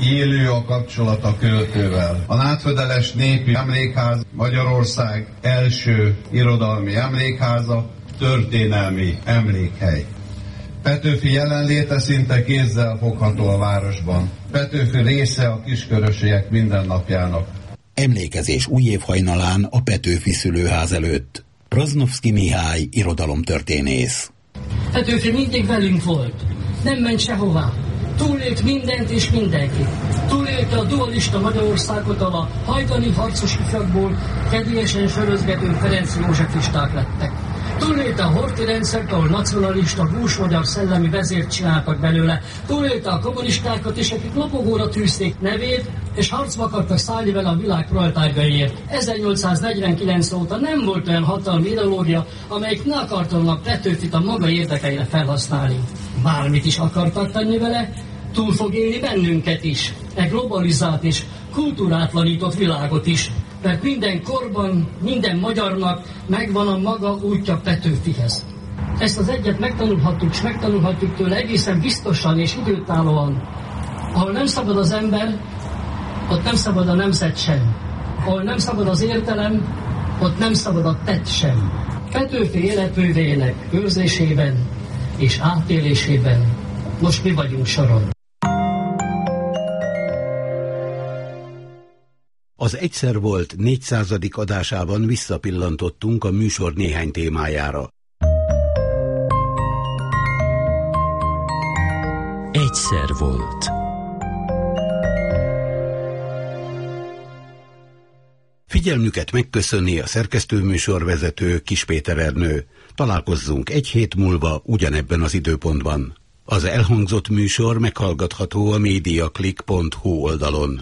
élő a kapcsolat a költővel. A Nádfödeles Népi Emlékház Magyarország első irodalmi emlékháza, történelmi emlékhely. Petőfi jelenléte szinte kézzel fogható a városban. Petőfi része a kiskörösiek mindennapjának. Emlékezés újév hajnalán a Petőfi szülőház előtt. Praznovszky Mihály irodalomtörténész. Petőfi mindig velünk volt. Nem ment sehová. Túlélt mindent és mindenkit. Túlélte a dualista Magyarországot, a hajdani harcos ifjakból kedélyesen sörözgető Ferenc Józsefisták lettek. Túlélte a horthy rendszert, ahol nacionalista, hús magyar szellemi vezért csináltak belőle. Túlélte a kommunistákat is, akik lopogóra tűzték nevét, és harcba akartak szállni vele a világ proletárjaiért. 1849 óta nem volt olyan hatalmi ideológia, amelyik ne akart volna Petőfit a maga érdekeire felhasználni. Bármit is akartak tenni vele, túl fog élni bennünket is, egy globalizált és kultúrátlanított világot is, mert minden korban, minden magyarnak megvan a maga útja Petőfihez. Ezt az egyet megtanulhatjuk, és megtanulhatjuk tőle egészen biztosan és időtállóan. Ahol nem szabad az ember, ott nem szabad a nemzet sem. Ahol nem szabad az értelem, ott nem szabad a tett sem. Petőfi életművének őrzésében és átélésében most mi vagyunk soron. Az Egyszer volt 400. adásában visszapillantottunk a műsor néhány témájára. Egyszer volt. Figyelmüket megköszönni a szerkesztőműsorvezető Kiss Péter Ernő. Találkozzunk egy hét múlva ugyanebben az időpontban. Az elhangzott műsor meghallgatható a mediaclick.hu oldalon.